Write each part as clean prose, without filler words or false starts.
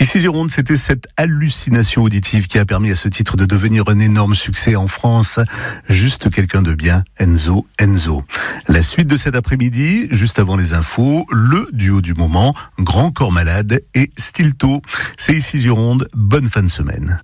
Ici Gironde, c'était cette hallucination auditive qui a permis à ce titre de devenir un énorme succès en France. Juste quelqu'un de bien, Enzo. La suite de cet après-midi, juste avant les infos, le duo du moment, Grand Corps Malade et Stilto. C'est Ici Gironde, bonne fin de semaine.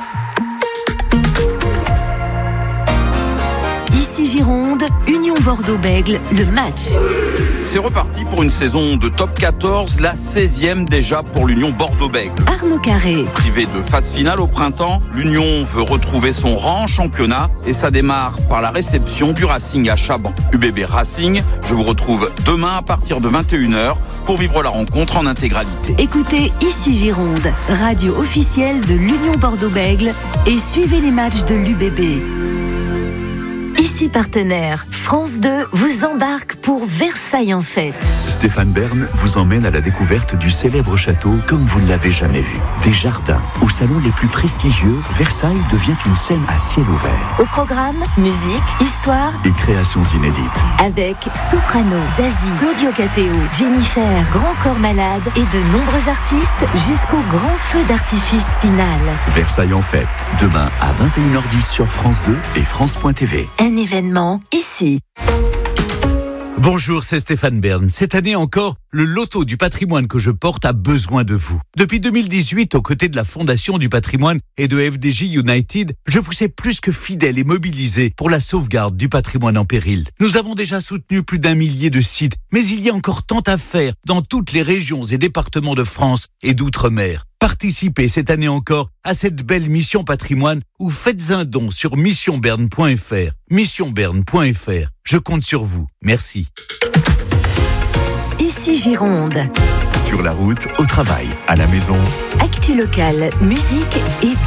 Ici Gironde, Union Bordeaux-Bègles, le match. C'est reparti pour une saison de top 14, la 16e déjà pour l'Union Bordeaux-Bègles. Arnaud Carré. Privé de phase finale au printemps, l'Union veut retrouver son rang en championnat et ça démarre par la réception du Racing à Chaban. UBB Racing, je vous retrouve demain à partir de 21h pour vivre la rencontre en intégralité. Écoutez Ici Gironde, radio officielle de l'Union Bordeaux-Bègles et suivez les matchs de l'UBB. Ici partenaire, France 2 vous embarque pour Versailles en fête. Stéphane Bern vous emmène à la découverte du célèbre château comme vous ne l'avez jamais vu. Des jardins, aux salons les plus prestigieux, Versailles devient une scène à ciel ouvert. Au programme, musique, histoire et créations inédites. Avec Soprano, Zazie, Claudio Capéo, Jennifer, Grand Corps Malade et de nombreux artistes jusqu'au grand feu d'artifice final. Versailles en fête, demain à 21h10 sur France 2 et France.tv. Un événement ici. Bonjour, c'est Stéphane Bern. Cette année encore, le loto du patrimoine que je porte a besoin de vous. Depuis 2018, aux côtés de la Fondation du patrimoine et de FDJ United, je vous sais plus que fidèle et mobilisé pour la sauvegarde du patrimoine en péril. Nous avons déjà soutenu plus d'1 millier de sites, mais il y a encore tant à faire dans toutes les régions et départements de France et d'outre-mer. Participez cette année encore à cette belle mission patrimoine ou faites un don sur missionberne.fr. Missionberne.fr. Je compte sur vous. Merci. Ici Gironde. Sur la route, au travail, à la maison. Actu locale, musique et